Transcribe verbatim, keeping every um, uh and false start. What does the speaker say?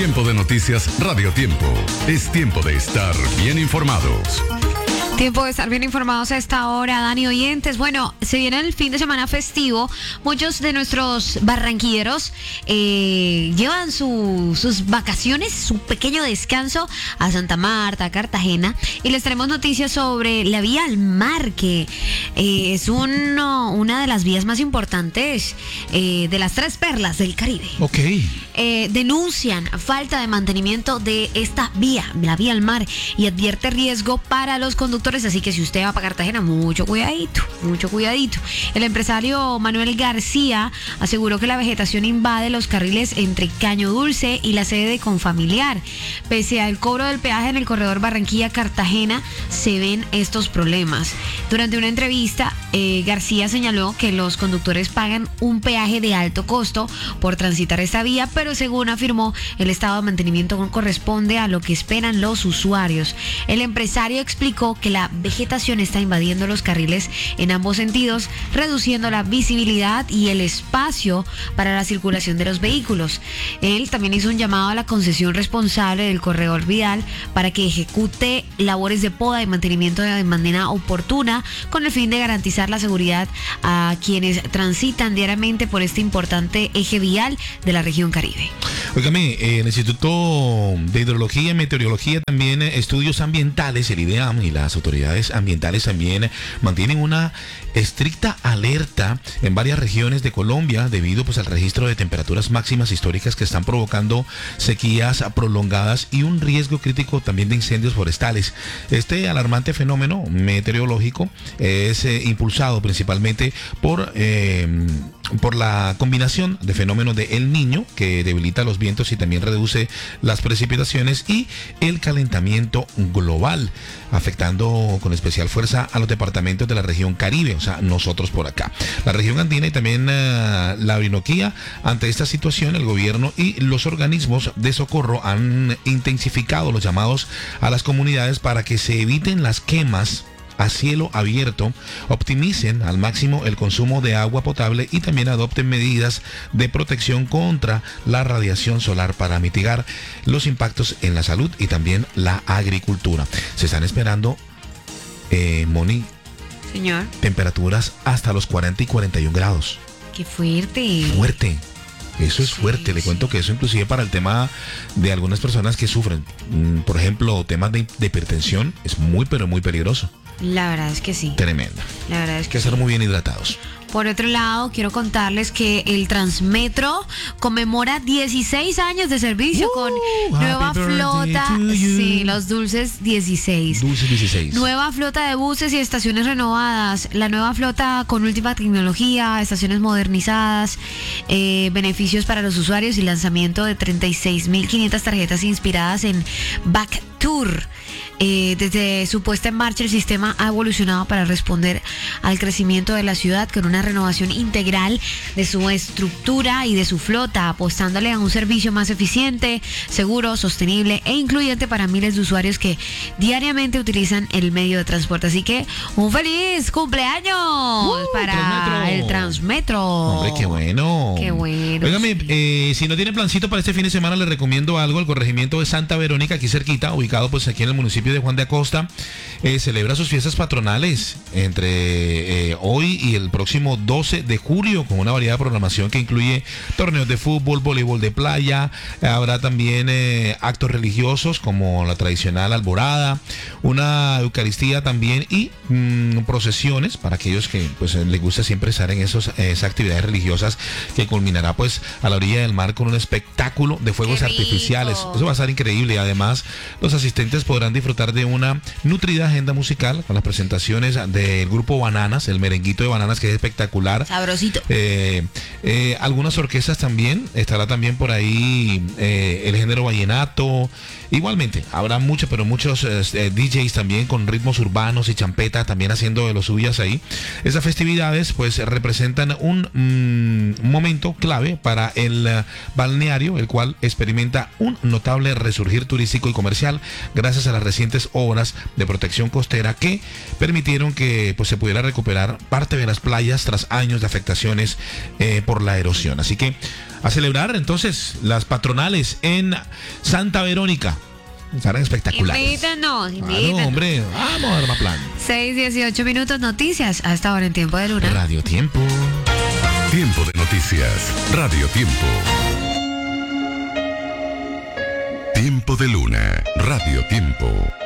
Tiempo de noticias Radio Tiempo. Es tiempo de estar bien informados. Tiempo de estar bien informados a esta hora, Dani, oyentes. Bueno, se viene el fin de semana festivo. Muchos de nuestros barranquilleros eh, llevan su, sus vacaciones, su pequeño descanso a Santa Marta, a Cartagena. Y les traemos noticias sobre la vía al mar, que eh, es uno, una de las vías más importantes eh, de las tres perlas del Caribe. Ok. Eh, denuncian falta de mantenimiento de esta vía, la vía al mar, y advierte riesgo para los conductores. Así que si usted va para Cartagena, mucho cuidadito, mucho cuidadito. El empresario Manuel García aseguró que la vegetación invade los carriles entre Caño Dulce y la sede de Confamiliar. Pese al cobro del peaje en el corredor Barranquilla-Cartagena, se ven estos problemas. Durante una entrevista, eh, García señaló que los conductores pagan un peaje de alto costo por transitar esta vía, pero según afirmó, el estado de mantenimiento corresponde a lo que esperan los usuarios. El empresario explicó que la vegetación está invadiendo los carriles en ambos sentidos, reduciendo la visibilidad y el espacio para la circulación de los vehículos. Él también hizo un llamado a la concesión responsable del corredor vial para que ejecute labores de poda y mantenimiento de manera oportuna, con el fin de garantizar la seguridad a quienes transitan diariamente por este importante eje vial de la región Caribe. Óigame, eh, el Instituto de Hidrología y Meteorología, también eh, estudios ambientales, el IDEAM y las autoridades ambientales también mantienen una estricta alerta en varias regiones de Colombia debido pues al registro de temperaturas máximas históricas que están provocando sequías prolongadas y un riesgo crítico también de incendios forestales. Este alarmante fenómeno meteorológico es eh, impulsado principalmente por eh, por la combinación de fenómenos de El Niño, que debilita los vientos y también reduce las precipitaciones, y el calentamiento global, afectando con especial fuerza a los departamentos de la región Caribe, o sea, nosotros por acá. La región andina y también uh, la Orinoquía. Ante esta situación, el gobierno y los organismos de socorro han intensificado los llamados a las comunidades para que se eviten las quemas a cielo abierto, optimicen al máximo el consumo de agua potable y también adopten medidas de protección contra la radiación solar para mitigar los impactos en la salud y también la agricultura. Se están esperando, eh, Moni, señor, temperaturas hasta los cuarenta y cuarenta y un grados. ¡Qué fuerte! Fuerte. Eso es Sí, fuerte, le sí. cuento que eso inclusive para el tema de algunas personas que sufren, mm, por ejemplo, temas de, de hipertensión, es muy pero muy peligroso. La verdad es que sí. Tremendo. La verdad es Hay que que sí. estar muy bien hidratados. Por otro lado, quiero contarles que el Transmetro conmemora dieciséis años de servicio Uh, con happy nueva birthday flota, to you. sí, los dulces dieciséis. Dulce dieciséis. Nueva flota de buses y estaciones renovadas. La nueva flota con última tecnología, estaciones modernizadas, eh, beneficios para los usuarios y lanzamiento de treinta y seis mil quinientas tarjetas inspiradas en Back Tour. Eh, desde su puesta en marcha, el sistema ha evolucionado para responder al crecimiento de la ciudad con una renovación integral de su estructura y de su flota, apostándole a un servicio más eficiente, seguro, sostenible e incluyente para miles de usuarios que diariamente utilizan el medio de transporte. Así que un feliz cumpleaños Uh, para Transmetro. el Transmetro. Hombre, qué bueno. Qué bueno. Óigame, Sí. eh, si no tiene plancito para este fin de semana, les recomiendo algo. El corregimiento de Santa Verónica, aquí cerquita, ubicado pues aquí en el municipio de Juan de Acosta, eh, celebra sus fiestas patronales entre eh, hoy y el próximo doce de julio, con una variedad de programación que incluye torneos de fútbol, voleibol de playa. Eh, habrá también eh, actos religiosos como la tradicional alborada, una eucaristía también y mm, procesiones para aquellos que pues les gusta siempre estar en esos, esas actividades religiosas, que culminará pues a la orilla del mar con un espectáculo de fuegos ¡Qué rico! artificiales. Eso va a estar increíble. Además, los asistentes podrán disfrutar de una nutrida agenda musical con las presentaciones del grupo Bananas, el merenguito de Bananas, que es espectacular. Sabrosito. Eh, eh, algunas orquestas también, estará también por ahí eh, el género vallenato. Igualmente, habrá muchos, pero muchos eh, D Js también con ritmos urbanos y champeta también haciendo de los suyas ahí. Esas festividades pues representan un mm, momento clave para el uh, balneario, el cual experimenta un notable resurgir turístico y comercial gracias a las recientes obras de protección costera que permitieron que pues, se pudiera recuperar parte de las playas tras años de afectaciones eh, por la erosión. Así que a celebrar entonces las patronales en Santa Verónica. Estarán espectaculares. Invítanos, Claro, invítanos. hombre, vamos, Armaplan. seis dieciocho minutos, noticias. Hasta ahora en Tiempo de Luna. Radio Tiempo. Tiempo de noticias. Radio Tiempo. Tiempo de Luna. Radio Tiempo.